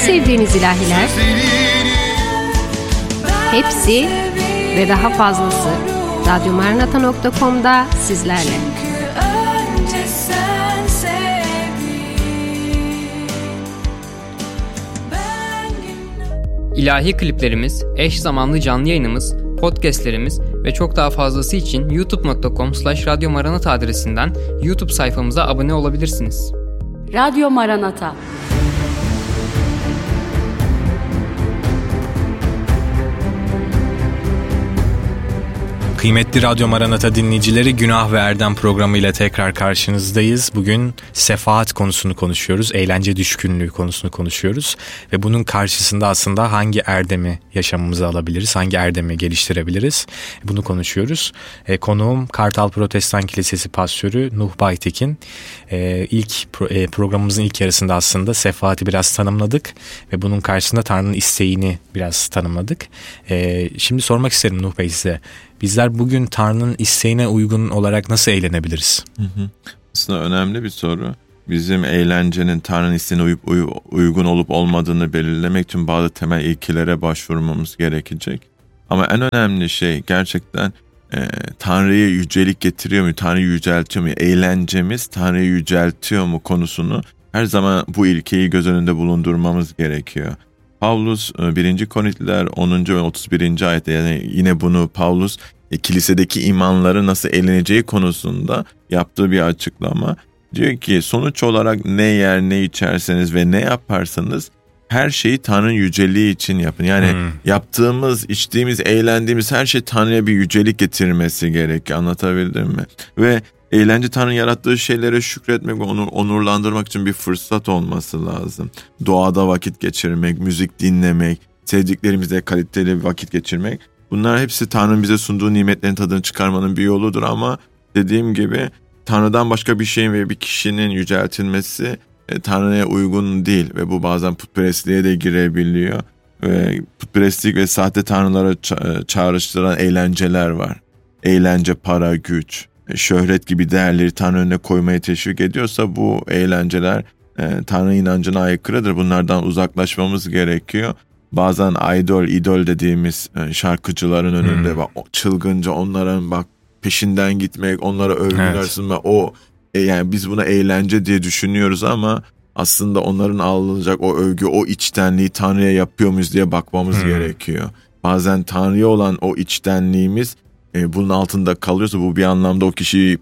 sevdiğiniz ilahiler, hepsi ve daha fazlası radyomaranata.com'da sizlerle. İlahi kliplerimiz, eş zamanlı canlı yayınımız, podcastlerimiz ve çok daha fazlası için youtube.com/radyomaranata adresinden YouTube sayfamıza abone olabilirsiniz. Radyo Maranata. Kıymetli Radyo Maranata dinleyicileri, Günah ve Erdem programıyla tekrar karşınızdayız. Bugün sefahat konusunu konuşuyoruz, eğlence düşkünlüğü konusunu konuşuyoruz. Ve bunun karşısında aslında hangi erdemi yaşamımıza alabiliriz, hangi erdemi geliştirebiliriz, bunu konuşuyoruz. Konuğum Kartal Protestan Kilisesi Pastörü Nuh Baytekin. Programımızın ilk yarısında aslında sefahati biraz tanımladık ve bunun karşısında Tanrı'nın isteğini biraz tanımladık. Şimdi sormak isterim Nuh Bey size. Bizler bugün Tanrı'nın isteğine uygun olarak nasıl eğlenebiliriz? Aslında önemli bir soru. Bizim eğlencenin Tanrı'nın isteğine uygun olup olmadığını belirlemek için bazı temel ilkelere başvurmamız gerekecek. Ama en önemli şey gerçekten Tanrı'ya yücelik getiriyor mu, Tanrı'yı yüceltiyor mu, eğlencemiz Tanrı'yı yüceltiyor mu konusunu her zaman bu ilkeyi göz önünde bulundurmamız gerekiyor. Pavlus 1. Korintiler 10. ve 31. ayette, yani yine bunu Pavlus kilisedeki imanları nasıl eğleneceği konusunda yaptığı bir açıklama. Diyor ki sonuç olarak ne yer ne içerseniz ve ne yaparsanız her şeyi Tanrı'nın yüceliği için yapın. Yani yaptığımız, içtiğimiz, eğlendiğimiz her şey Tanrı'ya bir yücelik getirmesi gerekiyor. Anlatabildim mi? Ve eğlence Tanrı'nın yarattığı şeylere şükretmek ve onu onurlandırmak için bir fırsat olması lazım. Doğada vakit geçirmek, müzik dinlemek, sevdiklerimizle kaliteli bir vakit geçirmek. Bunlar hepsi Tanrı'nın bize sunduğu nimetlerin tadını çıkarmanın bir yoludur ama dediğim gibi Tanrı'dan başka bir şeyin ve bir kişinin yüceltilmesi Tanrı'ya uygun değil ve bu bazen putperestliğe de girebiliyor. Ve putperestlik ve sahte tanrılara çağrıştıran eğlenceler var. Eğlence, para, güç, şöhret gibi değerleri Tanrı önüne koymaya teşvik ediyorsa bu eğlenceler Tanrı inancına aykırıdır. Bunlardan uzaklaşmamız gerekiyor. Bazen idol dediğimiz şarkıcıların önünde çılgınca onların peşinden gitmek, onlara övgüler sunmak, yani biz buna eğlence diye düşünüyoruz ama aslında onların alınacak o övgü, o içtenliği Tanrı'ya yapıyor muyuz diye bakmamız gerekiyor. Bazen Tanrı'ya olan o içtenliğimiz bunun altında kalıyorsa bu bir anlamda o kişiyi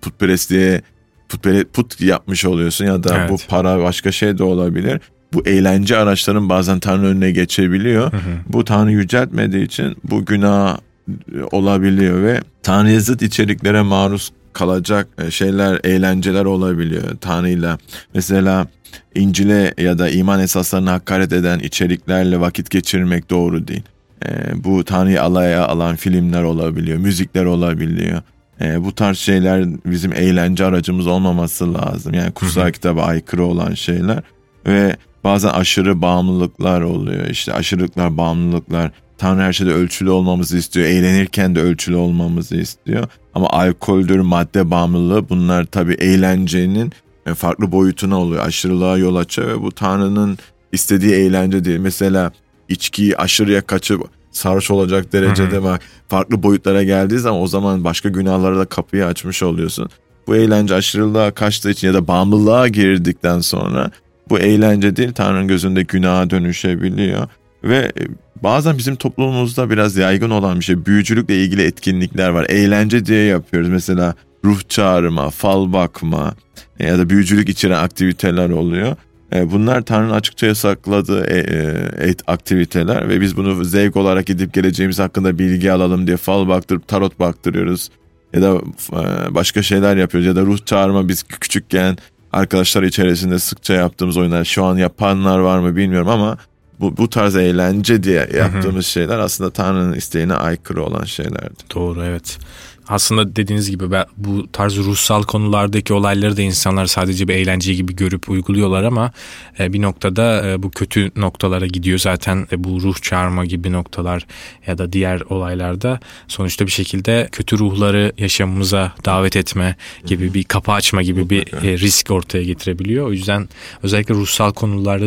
put yapmış oluyorsun ya da bu para başka şey de olabilir. Bu eğlence araçların bazen Tanrı önüne geçebiliyor. Bu Tanrı yüceltmediği için bu günah olabiliyor ve Tanrı'ya zıt içeriklere maruz kalacak şeyler, eğlenceler olabiliyor Tanrı'yla. Mesela İncil'e ya da iman esaslarına hakaret eden içeriklerle vakit geçirmek doğru değil. Bu Tanrı'yı alaya alan filmler olabiliyor, müzikler olabiliyor. Bu tarz şeyler bizim eğlence aracımız olmaması lazım. Yani kutsal kitaba aykırı olan şeyler ve bazen aşırı bağımlılıklar oluyor. İşte aşırılıklar, bağımlılıklar. Tanrı her şeyde ölçülü olmamızı istiyor. Eğlenirken de ölçülü olmamızı istiyor. Ama alkoldür, madde bağımlılığı bunlar tabii eğlencenin farklı boyutuna oluyor. Aşırılığa yol açıyor ve bu Tanrı'nın istediği eğlence değil. Mesela içkiyi aşırıya kaçıp sarhoş olacak derecede farklı boyutlara geldiği zaman o zaman başka günahlara da kapıyı açmış oluyorsun. Bu eğlence aşırılığa kaçtığı için ya da bağımlılığa girdikten sonra bu eğlence değil Tanrı'nın gözünde günaha dönüşebiliyor. Ve bazen bizim toplumumuzda biraz yaygın olan bir şey, büyücülükle ilgili etkinlikler var. Eğlence diye yapıyoruz. Mesela ruh çağırma, fal bakma ya da büyücülük içeren aktiviteler oluyor. Bunlar Tanrı'nın açıkça yasakladığı aktiviteler ve biz bunu zevk olarak gidip geleceğimiz hakkında bilgi alalım diye fal baktırıp tarot baktırıyoruz. Ya da başka şeyler yapıyoruz ya da ruh çağırma biz küçükken arkadaşlar içerisinde sıkça yaptığımız oyunlar. Şu an yapanlar var mı bilmiyorum ama bu tarz eğlence diye yaptığımız şeyler aslında Tanrı'nın isteğine aykırı olan şeylerdi. Doğru, evet. Aslında dediğiniz gibi bu tarz ruhsal konulardaki olayları da insanlar sadece bir eğlence gibi görüp uyguluyorlar ama bir noktada bu kötü noktalara gidiyor zaten. Bu ruh çağırma gibi noktalar ya da diğer olaylarda sonuçta bir şekilde kötü ruhları yaşamımıza davet etme gibi bir kapı açma gibi bir risk ortaya getirebiliyor. O yüzden özellikle ruhsal konularda da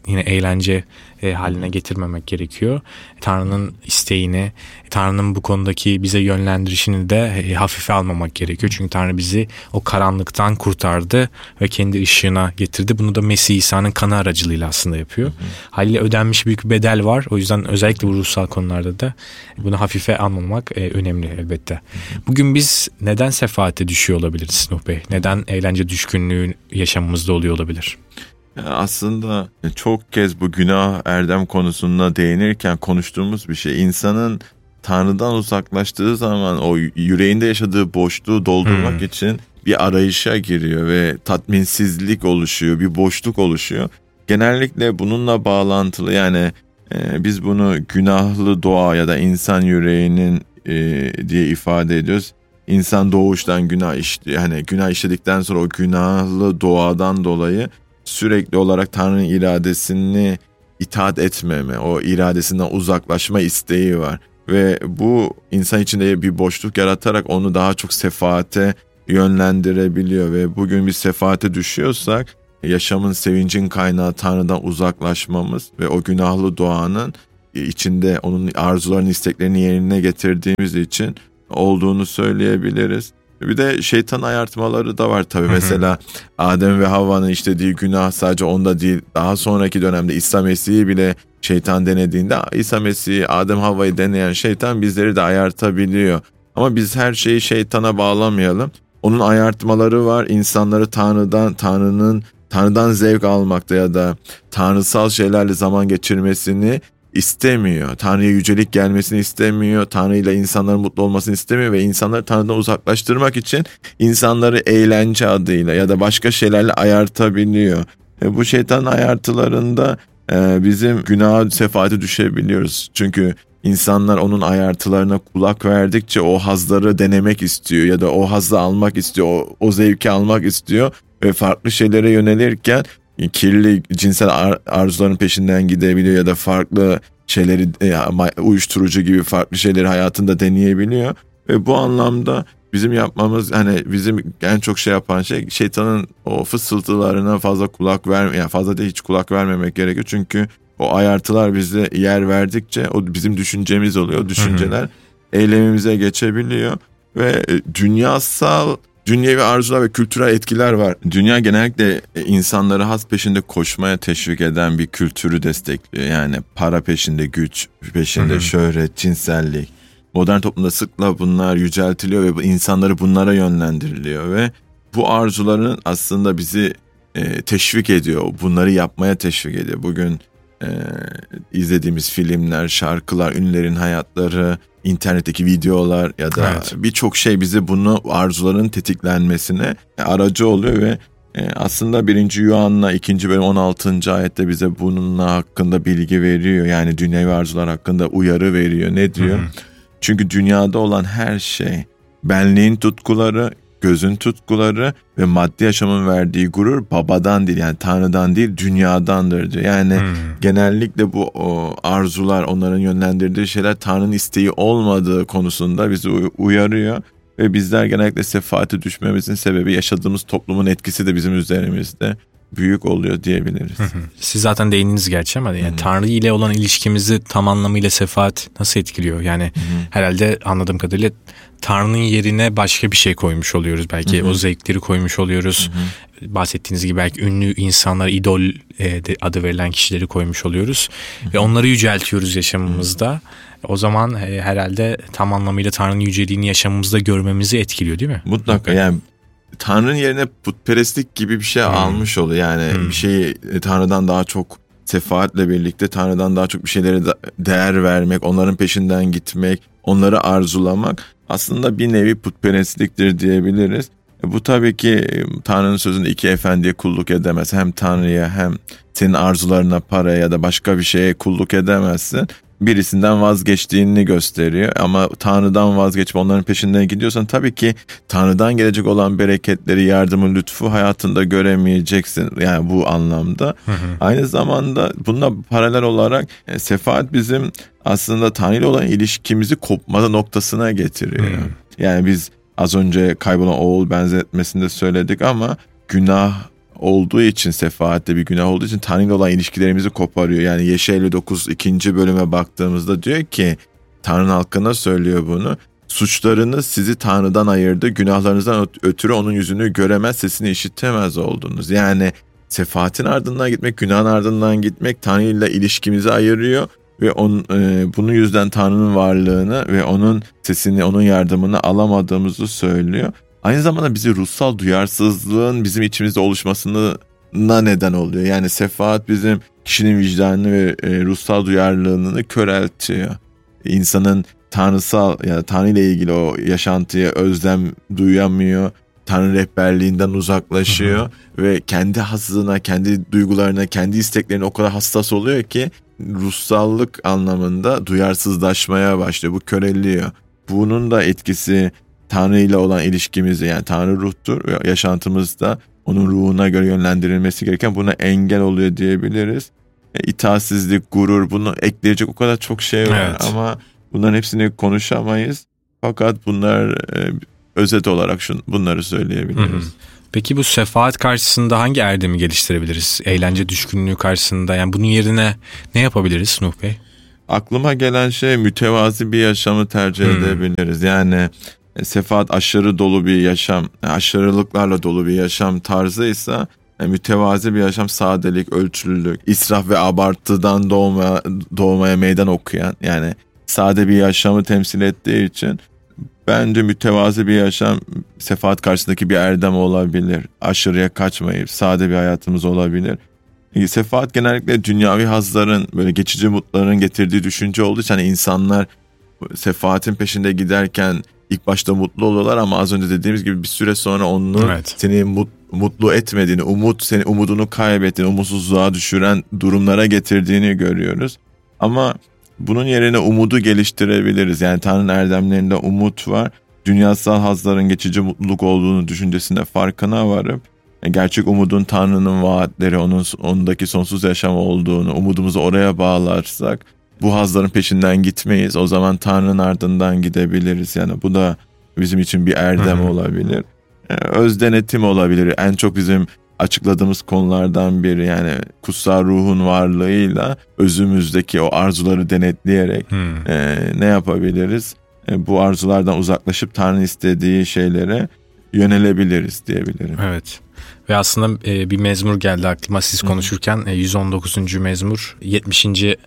yine eğlence haline getirmemek gerekiyor. Tanrı'nın isteğini, Tanrı'nın bu konudaki bize yönlendirişini de hafife almamak gerekiyor. Çünkü Tanrı bizi o karanlıktan kurtardı ve kendi ışığına getirdi. Bunu da Mesih İsa'nın kanı aracılığıyla aslında yapıyor. Haliyle ödenmiş büyük bir bedel var. O yüzden özellikle bu ruhsal konularda da bunu hafife almamak önemli elbette. Bugün biz neden sefaate düşüyor olabiliriz Nuh Bey? Neden eğlence düşkünlüğü yaşamımızda oluyor olabilir? Aslında çok kez bu günah erdem konusuna değinirken konuştuğumuz bir şey. İnsanın Tanrı'dan uzaklaştığı zaman o yüreğinde yaşadığı boşluğu doldurmak için bir arayışa giriyor ve tatminsizlik oluşuyor, bir boşluk oluşuyor. Genellikle bununla bağlantılı, yani biz bunu günahlı doğa ya da insan yüreğinin diye ifade ediyoruz. İnsan doğuştan günah işledikten sonra o günahlı doğadan dolayı sürekli olarak Tanrı'nın iradesini itaat etmeme, o iradesinden uzaklaşma isteği var. Ve bu insan içinde bir boşluk yaratarak onu daha çok sefaate yönlendirebiliyor. Ve bugün bir sefaate düşüyorsak yaşamın, sevincin kaynağı Tanrı'dan uzaklaşmamız ve o günahlı doğanın içinde onun arzularını, isteklerini yerine getirdiğimiz için olduğunu söyleyebiliriz. Bir de şeytan ayartmaları da var tabii. Mesela Adem ve Havva'nın işlediği günah sadece onda değil. Daha sonraki dönemde İsa Mesih'i bile şeytan denediğinde İsa Mesih'i, Adem Havva'yı deneyen şeytan bizleri de ayartabiliyor. Ama biz her şeyi şeytana bağlamayalım. Onun ayartmaları var. İnsanları Tanrı'dan zevk almakta ya da tanrısal şeylerle zaman geçirmesini istemiyor. Tanrı'ya yücelik gelmesini istemiyor. Tanrı ile insanların mutlu olmasını istemiyor ve insanları Tanrı'dan uzaklaştırmak için insanları eğlence adıyla ya da başka şeylerle ayartabiliyor. Bu şeytanın ayartılarında bizim günaha, sefaate düşebiliyoruz. Çünkü insanlar onun ayartılarına kulak verdikçe o hazları denemek istiyor ya da o hazzı almak istiyor, o zevki almak istiyor ve farklı şeylere yönelirken kirli cinsel arzuların peşinden gidebiliyor ya da farklı şeyleri, uyuşturucu gibi farklı şeyleri hayatında deneyebiliyor. Ve bu anlamda bizim yapmamız, bizim en çok yapan şey şeytanın o fısıltılarına fazla hiç kulak vermemek gerekiyor. Çünkü o ayartılar bize yer verdikçe o bizim düşüncemiz oluyor. O düşünceler eylemimize geçebiliyor ve dünyevi arzular ve kültürel etkiler var. Dünya genellikle insanları haz peşinde koşmaya teşvik eden bir kültürü destekliyor. Yani para peşinde, güç peşinde, şöhret, cinsellik. Modern toplumda sıkla bunlar yüceltiliyor ve insanları bunlara yönlendiriliyor ve bu arzuların aslında bizi teşvik ediyor. Bunları yapmaya teşvik ediyor. Bugün izlediğimiz filmler, şarkılar, ünlülerin hayatları, internetteki videolar ya da birçok şey bize bunu arzuların tetiklenmesine aracı oluyor ve aslında 1. Yuhanna 2. bölüm 16. ayette bize bununla hakkında bilgi veriyor. Yani dünyevi arzular hakkında uyarı veriyor. Ne diyor? Çünkü dünyada olan her şey, benliğin tutkuları, gözün tutkuları ve maddi yaşamın verdiği gurur babadan değil, yani Tanrı'dan değil, dünyadandır diyor. Yani genellikle bu arzular, onların yönlendirdiği şeyler Tanrı'nın isteği olmadığı konusunda bizi uyarıyor. Ve bizler genellikle sefaate düşmemizin sebebi yaşadığımız toplumun etkisi de bizim üzerimizde büyük oluyor diyebiliriz. Siz zaten değindiniz gerçi ama yani Tanrı ile olan ilişkimizi tam anlamıyla sefaat nasıl etkiliyor? Yani herhalde anladığım kadarıyla Tanrı'nın yerine başka bir şey koymuş oluyoruz. Belki o zevkleri koymuş oluyoruz. Bahsettiğiniz gibi belki ünlü insanlar, idol adı verilen kişileri koymuş oluyoruz. Ve onları yüceltiyoruz yaşamımızda. O zaman herhalde tam anlamıyla Tanrı'nın yüceliğini yaşamımızda görmemizi etkiliyor değil mi? Mutlaka yani Tanrı'nın yerine putperestlik gibi bir şey almış oluyor. Yani bir şeyi Tanrı'dan daha çok, sefaatle birlikte Tanrı'dan daha çok bir şeylere değer vermek, onların peşinden gitmek, onları arzulamak aslında bir nevi putperestliktir diyebiliriz. Bu tabii ki Tanrı'nın sözünde iki efendiye kulluk edemez. Hem Tanrı'ya hem senin arzularına, paraya ya da başka bir şeye kulluk edemezsin. Birisinden vazgeçtiğini gösteriyor ama Tanrı'dan vazgeçip onların peşinden gidiyorsan tabii ki Tanrı'dan gelecek olan bereketleri, yardımı, lütfu hayatında göremeyeceksin yani bu anlamda. Aynı zamanda bununla paralel olarak sefaat bizim aslında Tanrı ile olan ilişkimizi kopma noktasına getiriyor. Yani biz az önce kaybolan oğul benzetmesinde söyledik ama günah olduğu için, sefaatte bir günah olduğu için Tanrı ile olan ilişkilerimizi koparıyor. Yani Yeşaya 59 2. bölüme baktığımızda diyor ki, Tanrı'nın halkına söylüyor bunu. Suçlarınız sizi Tanrı'dan ayırdı. Günahlarınızdan ötürü onun yüzünü göremez, sesini işitemez oldunuz. Yani sefaatin ardından gitmek, günahın ardından gitmek Tanrı ile ilişkimizi ayırıyor. Ve bunun yüzden Tanrı'nın varlığını ve onun sesini, onun yardımını alamadığımızı söylüyor. Aynı zamanda bizi ruhsal duyarsızlığın bizim içimizde oluşmasına neden oluyor. Yani sefaat bizim kişinin vicdanını ve ruhsal duyarlılığını köreltiyor. İnsanın tanrısal ya da Tanrı ile ilgili o yaşantıya özlem duyamıyor. Tanrı rehberliğinden uzaklaşıyor ve kendi hazzına, kendi duygularına, kendi isteklerine o kadar hassas oluyor ki ruhsallık anlamında duyarsızlaşmaya başlıyor. Bu köreliyor. Bunun da etkisi Tanrı ile olan ilişkimizi, yani Tanrı ruhtur ve yaşantımızda onun ruhuna göre yönlendirilmesi gereken buna engel oluyor diyebiliriz. İtaatsizlik, gurur, bunu ekleyecek o kadar çok şey var, evet. Ama bunların hepsini konuşamayız. Fakat bunlar özet olarak bunları söyleyebiliriz. Peki bu sefaat karşısında hangi erdemi geliştirebiliriz? Eğlence düşkünlüğü karşısında, yani bunun yerine ne yapabiliriz Nuh Bey? Aklıma gelen şey mütevazi bir yaşamı tercih edebiliriz. Yani sefaat aşırı dolu bir yaşam, aşırılıklarla dolu bir yaşam tarzıysa, mütevazi bir yaşam sadelik, ölçülülük, israf ve abartıdan doğmaya meydan okuyan, yani sade bir yaşamı temsil ettiği için bence mütevazi bir yaşam sefaat karşısındaki bir erdem olabilir. Aşırıya kaçmayıp sade bir hayatımız olabilir. Sefaat genellikle dünyavi hazların, böyle geçici mutluların getirdiği düşünce olduğu için insanlar sefaatin peşinde giderken ilk başta mutlu oluyorlar ama az önce dediğimiz gibi bir süre sonra onun seni mutlu etmediğini, umudunu kaybettiğini, umutsuzluğa düşüren durumlara getirdiğini görüyoruz. Ama bunun yerine umudu geliştirebiliriz. Yani Tanrı'nın erdemlerinde umut var. Dünyasal hazların geçici mutluluk olduğunu düşüncesinde farkına varıp gerçek umudun Tanrı'nın vaatleri, ondaki sonsuz yaşam olduğunu, umudumuzu oraya bağlarsak bu hazların peşinden gitmeyiz. O zaman Tanrı'nın ardından gidebiliriz. Yani bu da bizim için bir erdem olabilir. Öz denetim olabilir. En çok bizim açıkladığımız konulardan biri, yani kutsal ruhun varlığıyla özümüzdeki o arzuları denetleyerek ne yapabiliriz? Bu arzulardan uzaklaşıp Tanrı'nın istediği şeylere yönelebiliriz diyebilirim. Evet. Ve aslında bir mezmur geldi aklıma siz konuşurken. 119. mezmur 70.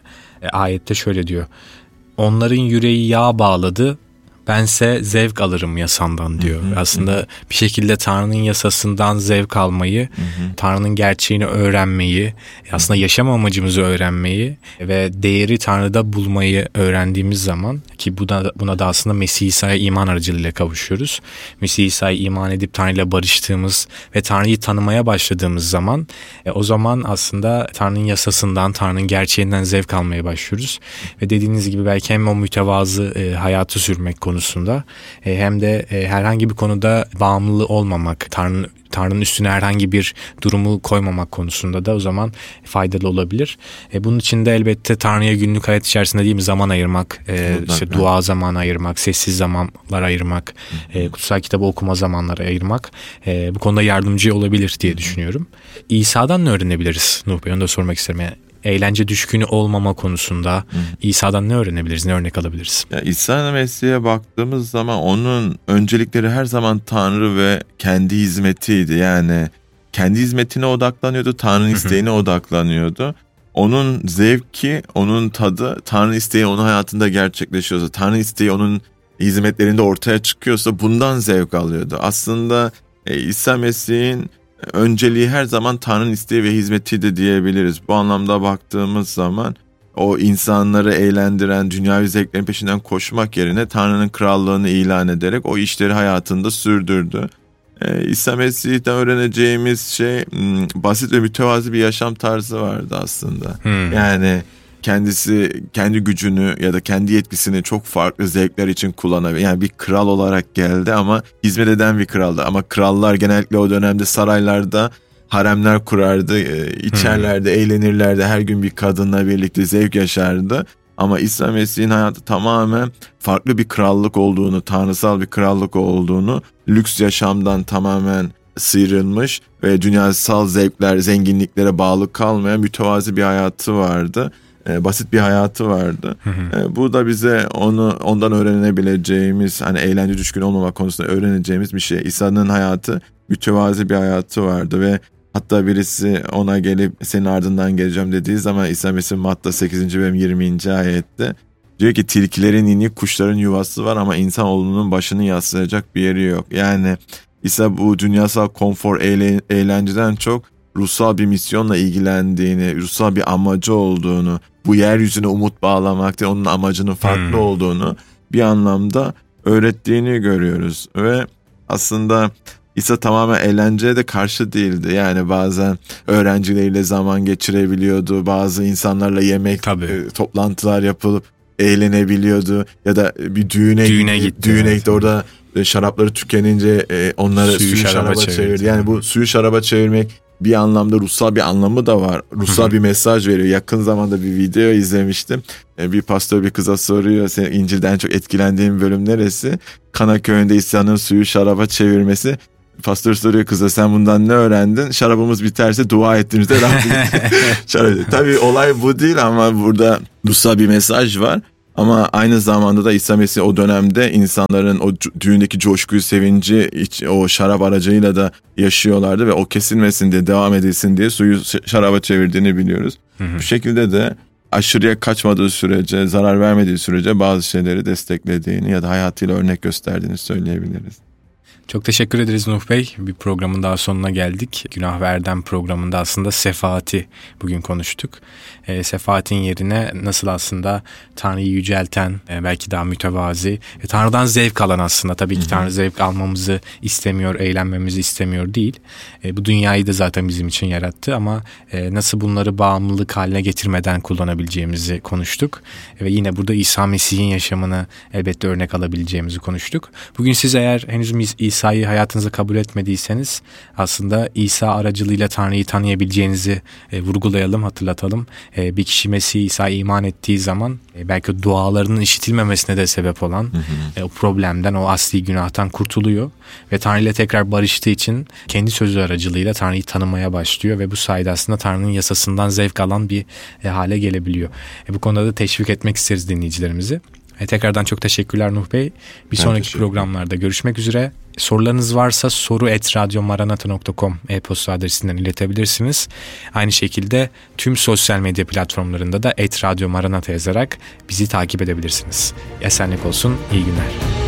ayette şöyle diyor. Onların yüreği yağ bağladı, bense zevk alırım yasandan diyor. Aslında bir şekilde Tanrı'nın yasasından zevk almayı, Tanrı'nın gerçeğini öğrenmeyi, aslında yaşam amacımızı öğrenmeyi ve değeri Tanrı'da bulmayı öğrendiğimiz zaman, ki buna da aslında Mesih İsa'ya iman aracılığıyla kavuşuyoruz. Mesih İsa'ya iman edip Tanrı'yla barıştığımız ve Tanrı'yı tanımaya başladığımız zaman o zaman aslında Tanrı'nın yasasından, Tanrı'nın gerçeğinden zevk almaya başlıyoruz. Ve dediğiniz gibi belki hem o mütevazı hayatı sürmek konusunda hem de herhangi bir konuda bağımlı olmamak, Tanrı'nın üstüne herhangi bir durumu koymamak konusunda da o zaman faydalı olabilir. Bunun için de elbette Tanrı'ya günlük hayat içerisinde değil mi zaman ayırmak, işte dua zamanı ayırmak, sessiz zamanlar ayırmak, kutsal kitabı okuma zamanları ayırmak bu konuda yardımcı olabilir diye düşünüyorum. İsa'dan ne öğrenebiliriz Nuh Bey? Onu da sormak isterim. Yani eğlence düşkünü olmama konusunda İsa'dan ne öğrenebiliriz, ne örnek alabiliriz? Ya İsa Mesih'e baktığımız zaman onun öncelikleri her zaman Tanrı ve kendi hizmetiydi. Yani kendi hizmetine odaklanıyordu, Tanrı'nın isteğine odaklanıyordu. Onun zevki, onun tadı, Tanrı isteği onun hayatında gerçekleşiyorsa, Tanrı isteği onun hizmetlerinde ortaya çıkıyorsa bundan zevk alıyordu. Aslında İsa Mesih'in önceliği her zaman Tanrı'nın isteği ve hizmetiydi diyebiliriz. Bu anlamda baktığımız zaman o insanları eğlendiren dünyavi zevklerin peşinden koşmak yerine Tanrı'nın krallığını ilan ederek o işleri hayatında sürdürdü. İsa Mesih'ten öğreneceğimiz şey basit ve mütevazi bir yaşam tarzı vardı aslında. Yani kendisi kendi gücünü ya da kendi yetkisini çok farklı zevkler için kullanabilir. Yani bir kral olarak geldi ama hizmet eden bir kraldı. Ama krallar genellikle o dönemde saraylarda haremler kurardı, içerlerdi, eğlenirlerdi. Her gün bir kadınla birlikte zevk yaşardı. Ama İsa Mesih'in hayatı tamamen farklı bir krallık olduğunu, tanrısal bir krallık olduğunu, lüks yaşamdan tamamen sıyrılmış ve dünyasal zevkler, zenginliklere bağlı kalmayan mütevazi bir hayatı vardı. Basit bir hayatı vardı. Bu da bize ondan öğrenebileceğimiz, hani eğlence düşkün olmamak konusunda öğreneceğimiz bir şey. İsa'nın hayatı mütevazi bir hayatı vardı ve hatta birisi ona gelip senin ardından geleceğim dediği zaman İsa Mesih Matta 8. bölüm 20. ayette diyor ki tilkilerin ini, kuşların yuvası var ama insanoğlunun başını yaslayacak bir yeri yok. Yani İsa bu dünyasal konfor, eğlenceden çok ruhsal bir misyonla ilgilendiğini, ruhsal bir amacı olduğunu, bu yeryüzüne umut bağlamakta onun amacının farklı olduğunu bir anlamda öğrettiğini görüyoruz. Ve aslında İsa tamamen eğlenceye de karşı değildi. Yani bazen öğrencileriyle zaman geçirebiliyordu, bazı insanlarla yemek, toplantılar yapılıp eğlenebiliyordu ya da bir düğüne gitti. Orada şarapları tükenince onları suyu şaraba çevirdi. Yani bu suyu şaraba çevirmek bir anlamda ruhsal bir anlamı da var. Ruhsal bir mesaj veriyor. Yakın zamanda bir video izlemiştim. Bir pastör bir kıza soruyor, senin İncil'den çok etkilendiğin bölüm neresi? Kana köyünde İsa'nın suyu şaraba çevirmesi. Pastör soruyor kıza, sen bundan ne öğrendin? Şarabımız biterse dua ettiğimizde tabii olay bu değil ama burada ruhsal bir mesaj var. Ama aynı zamanda da İsa Mesih o dönemde insanların o düğündeki coşkuyu, sevinci o şarap aracıyla da yaşıyorlardı ve o kesilmesin diye, devam edilsin diye suyu şaraba çevirdiğini biliyoruz. Bu şekilde de aşırıya kaçmadığı sürece, zarar vermediği sürece bazı şeyleri desteklediğini ya da hayatıyla örnek gösterdiğini söyleyebiliriz. Çok teşekkür ederiz Nuh Bey. Bir programın daha sonuna geldik. Günah ve Erdem programında aslında sefaati bugün konuştuk. Sefaatin yerine nasıl aslında Tanrı'yı yücelten, belki daha mütevazi, Tanrı'dan zevk alan aslında. Tabii ki Tanrı zevk almamızı istemiyor, eğlenmemizi istemiyor değil. Bu dünyayı da zaten bizim için yarattı ama nasıl bunları bağımlılık haline getirmeden kullanabileceğimizi konuştuk. Ve yine burada İsa Mesih'in yaşamını elbette örnek alabileceğimizi konuştuk. Bugün siz eğer henüz İsa'yı hayatınıza kabul etmediyseniz aslında İsa aracılığıyla Tanrı'yı tanıyabileceğinizi vurgulayalım, hatırlatalım. Bir kişi Mesih İsa'ya iman ettiği zaman belki dualarının işitilmemesine de sebep olan o problemden, o asli günahtan kurtuluyor ve Tanrı ile tekrar barıştığı için kendi sözü aracılığıyla Tanrı'yı tanımaya başlıyor ve bu sayede aslında Tanrı'nın yasasından zevk alan bir hale gelebiliyor. Bu konuda da teşvik etmek isteriz dinleyicilerimizi. Tekrardan çok teşekkürler Nuh Bey. Bir sonraki programlarda görüşmek üzere. Sorularınız varsa soru@radyomaranata.com e-posta adresinden iletebilirsiniz. Aynı şekilde tüm sosyal medya platformlarında da @radyomaranata yazarak bizi takip edebilirsiniz. Esenlik olsun, iyi günler.